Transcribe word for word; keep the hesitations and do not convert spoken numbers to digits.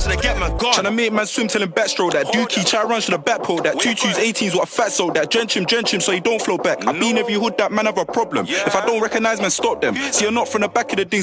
till they get man gone. Tryna make man swim till him backstroke that. Dookie, try run to the back pole that. Two twos, eighteens, what a fat soul that. Drench him, drench him so he don't flow back. I been every hood that man have a problem. If I don't recognise man, stop them. See, you're not from the back of the thing.